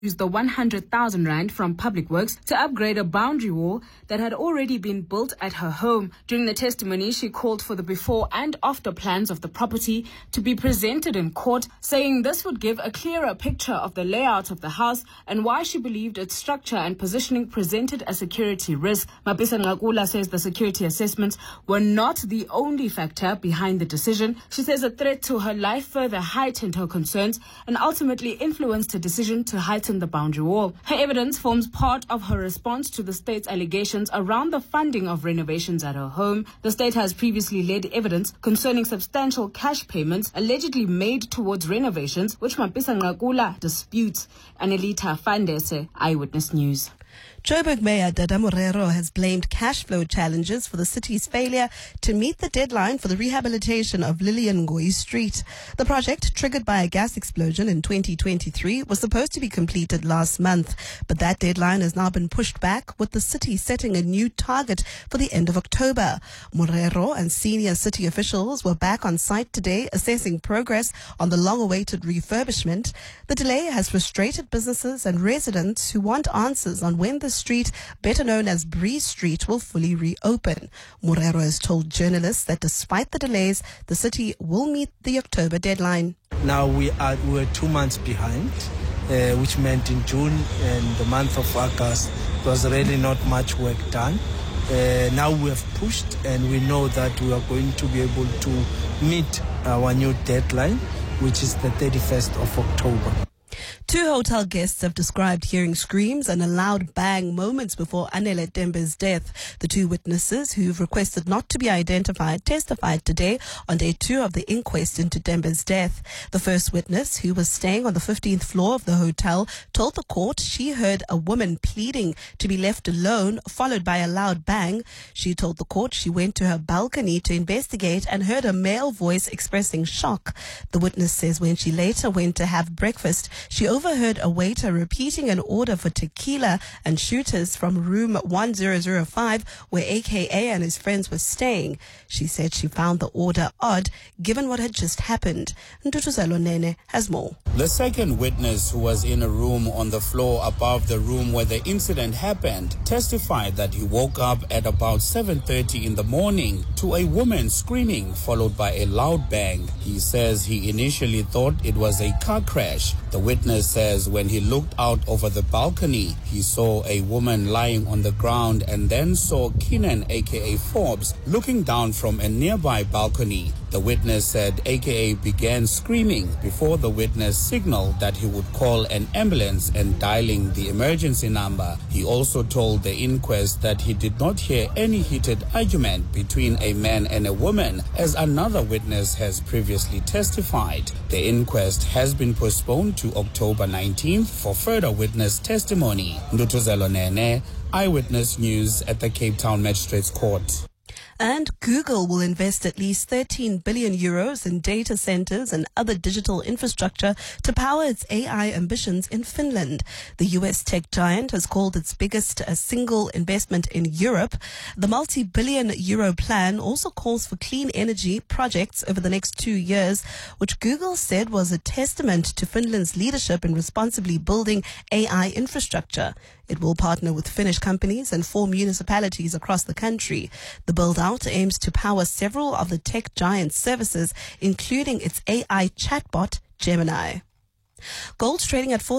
used the 100,000 rand from Public Works to upgrade a boundary wall that had already been built at her home. During the testimony, she called for the before and after plans of the property to be presented in court, saying this would give a clearer picture of the layout of the house and why she believed its structure and positioning presented a security risk. Mapisa Ngakula says the security assessments were not the only factor behind the decision. She says a threat to her life further heightened her concerns and ultimately influenced her decision to heighten the boundary wall. Her evidence forms part of her response to the state's allegations around the funding of renovations at her home. The state has previously laid evidence concerning substantial cash payments allegedly made towards renovations, which Mapisa Ngakula disputes. Anelita Fandese, Eyewitness News. Joburg Mayor Dada Morero has blamed cash flow challenges for the city's failure to meet the deadline for the rehabilitation of Lillian Ngoyi Street. The project, triggered by a gas explosion in 2023, was supposed to be completed last month, but that deadline has now been pushed back, with the city setting a new target for the end of October. Morero and senior city officials were back on site today assessing progress on the long-awaited refurbishment. The delay has frustrated businesses and residents who want answers on when the street, better known as Bree Street, will fully reopen. Morero has told journalists that despite the delays, the city will meet the October deadline. Now we're 2 months behind, which meant in June and the month of August there was really not much work done. Now we have pushed and we know that we are going to be able to meet our new deadline, which is the 31st of October. 2 hotel guests have described hearing screams and a loud bang moments before Anele Dembe's death. The 2 witnesses, who've requested not to be identified, testified today on day 2 of the inquest into Dembe's death. The first witness, who was staying on the 15th floor of the hotel, told the court she heard a woman pleading to be left alone, followed by a loud bang. She told the court she went to her balcony to investigate and heard a male voice expressing shock. The witness says when she later went to have breakfast, she overheard a waiter repeating an order for tequila and shooters from room 1005, where AKA and his friends were staying. She said she found the order odd, given what had just happened. Ntutuzelo Nene has more. The second witness, who was in a room on the floor above the room where the incident happened, testified that he woke up at about 7:30 in the morning to a woman screaming, followed by a loud bang. He says he initially thought it was a car crash. The witness says when he looked out over the balcony, he saw a woman lying on the ground and then saw Keenan, aka Forbes, looking down from a nearby balcony. The witness said AKA began screaming before the witness signaled that he would call an ambulance and dialing the emergency number. He also told the inquest that he did not hear any heated argument between a man and a woman, as another witness has previously testified. The inquest has been postponed to October 19th for further witness testimony. Ndutuzelo Nene, Eyewitness News at the Cape Town Magistrates Court. And Google will invest at least 13 billion euros in data centers and other digital infrastructure to power its AI ambitions in Finland. The US tech giant has called its biggest single investment in Europe. The multi-billion euro plan also calls for clean energy projects over the next 2 years, which Google said was a testament to Finland's leadership in responsibly building AI infrastructure. It will partner with Finnish companies and 4 municipalities across the country. The build-out aims to power several of the tech giant's services, including its AI chatbot, Gemini. Gold's trading at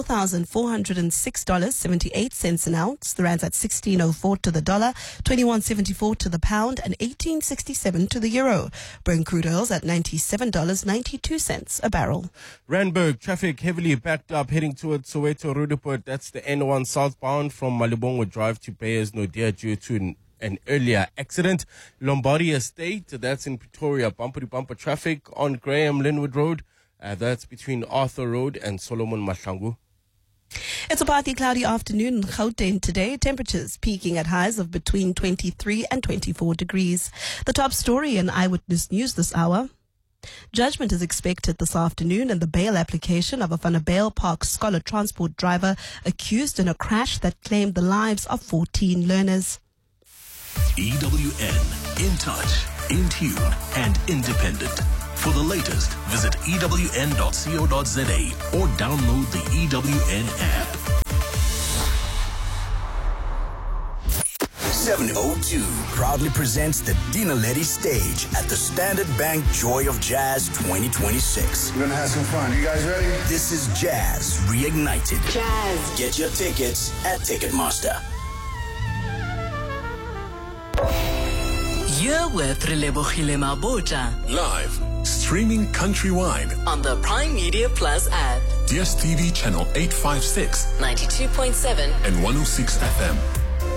$4,406.78 an ounce. The rand's at 16.04 to the dollar, 21.74 to the pound, and 18.67 to the euro. Brent crude oil's at $97.92 a barrel. Randburg traffic heavily backed up heading towards Soweto Roodepoort. That's the N1 southbound from Malibongwe Drive to Bayers Nodia due to an earlier accident. Lombardy Estate, that's in Pretoria, bumper-to-bumper traffic on Graham Linwood Road. That's between Arthur Road and Solomon Mahlangu. It's a partly cloudy afternoon in Gauteng today. Temperatures peaking at highs of between 23 and 24 degrees. The top story in Eyewitness News this hour. Judgment is expected this afternoon in the bail application of a Vanderbijl Park scholar transport driver accused in a crash that claimed the lives of 14 learners. EWN, in touch, in tune, and independent. For the latest, visit ewn.co.za or download the EWN app. 702 proudly presents the Dina Letty stage at the Standard Bank Joy of Jazz 2026. We're gonna have some fun. You guys ready? This is Jazz Reignited. Jazz. Get your tickets at Ticketmaster. You're with Relebogile Mabota Live, streaming countrywide on the Prime Media Plus app. DSTV channel 856 92.7 and 106 FM.